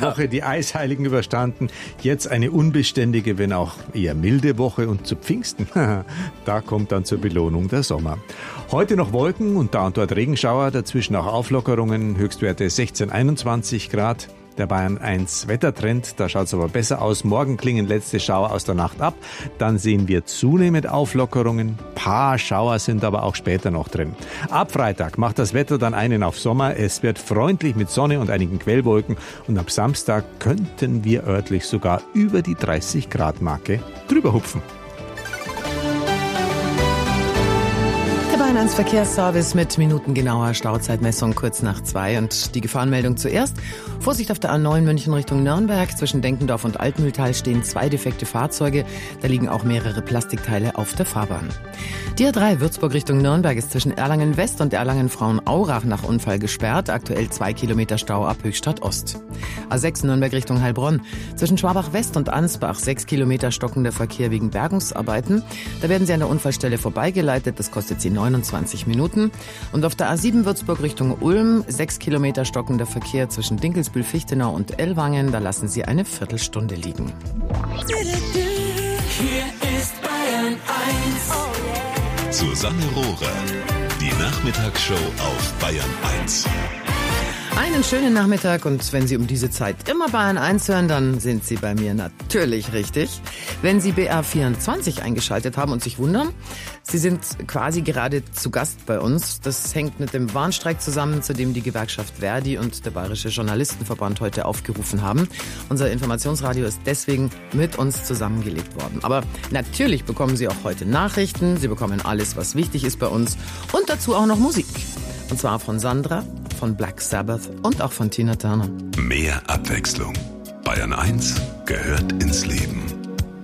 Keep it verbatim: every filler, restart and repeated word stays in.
Woche die Eisheiligen überstanden. Jetzt eine unbeständige, wenn auch eher milde Woche. Und zu Pfingsten, da kommt dann zur Belohnung der Sommer. Heute noch Wolken und da und dort Regenschauer, dazwischen auch Auflockerungen, Höchstwerte sechzehn, einundzwanzig Grad. Der Bayern eins Wettertrend, da schaut es aber besser aus. Morgen klingen letzte Schauer aus der Nacht ab. Dann sehen wir zunehmend Auflockerungen. Paar Schauer sind aber auch später noch drin. Ab Freitag macht das Wetter dann einen auf Sommer. Es wird freundlich mit Sonne und einigen Quellwolken. Und ab Samstag könnten wir örtlich sogar über die dreißig Grad Marke drüber hupfen. Bayern eins Verkehrsservice mit minutengenauer Stauzeitmessung kurz nach zwei und die Gefahrenmeldung zuerst. Vorsicht auf der A neun München Richtung Nürnberg. Zwischen Denkendorf und Altmühltal stehen zwei defekte Fahrzeuge. Da liegen auch mehrere Plastikteile auf der Fahrbahn. Die A drei Würzburg Richtung Nürnberg ist zwischen Erlangen West und Erlangen-Frauenaurach nach Unfall gesperrt. Aktuell zwei Kilometer Stau ab Höchstadt Ost. A sechs Nürnberg Richtung Heilbronn. Zwischen Schwabach West und Ansbach sechs Kilometer stockender Verkehr wegen Bergungsarbeiten. Da werden Sie an der Unfallstelle vorbeigeleitet. Das kostet Sie neunundzwanzig Minuten. Und auf der A sieben Würzburg Richtung Ulm sechs Kilometer stockender Verkehr zwischen Dinkelsbühl-Fichtenau und Ellwangen. Da lassen Sie eine Viertelstunde liegen. Hier ist Bayern eins. Susanne Rohrer, die Nachmittagsshow auf Bayern eins. Einen schönen Nachmittag und wenn Sie um diese Zeit immer Bayern eins hören, dann sind Sie bei mir natürlich richtig. Wenn Sie B R vierundzwanzig eingeschaltet haben und sich wundern, Sie sind quasi gerade zu Gast bei uns. Das hängt mit dem Warnstreik zusammen, zu dem die Gewerkschaft Verdi und der Bayerische Journalistenverband heute aufgerufen haben. Unser Informationsradio ist deswegen mit uns zusammengelegt worden. Aber natürlich bekommen Sie auch heute Nachrichten, Sie bekommen alles, was wichtig ist bei uns und dazu auch noch Musik. Und zwar von Sandra, von Black Sabbath und auch von Tina Turner. Mehr Abwechslung. Bayern eins gehört ins Leben.